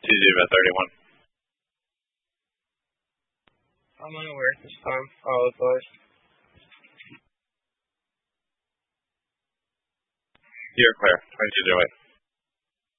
2-0-31. I'm unaware at this time. I'll advise. You're clear. 22-08.